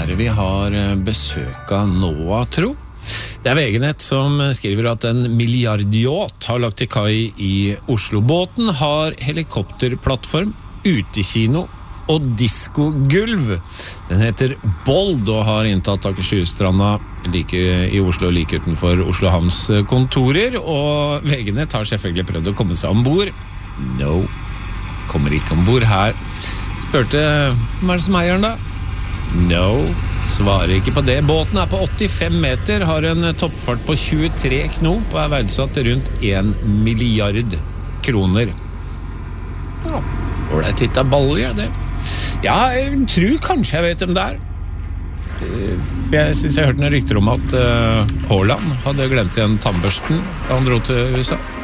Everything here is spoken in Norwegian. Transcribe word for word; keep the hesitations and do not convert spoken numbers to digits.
er det vi har besøk av nå, tro? Det er VG-nett som skriver at en milliardyacht har lagt til kai i Oslo. Båten har helikopterplattform, utekino og diskogulv. Den heter Bold og har inntatt Akershusstranda like i Oslo, like utenfor Oslo Havns kontorer, og VG-nett har selvfølgelig prøvd å komme seg ombord. No, kommer ikke ombord her. Spørte, hvem er det som eier den da? No, svarer ikke på det. Båten er på åttifem meter, har en toppfart på tjuetre knop og er verdsatt rundt en milliard kroner. Ja, hvor det er et litt av balje, det. Ja, jeg tror kanskje jeg vet hvem det er. For jeg synes jeg hørte noen rykter om at uh, Haaland hadde glemt igjen tannbørsten da han dro til U S A.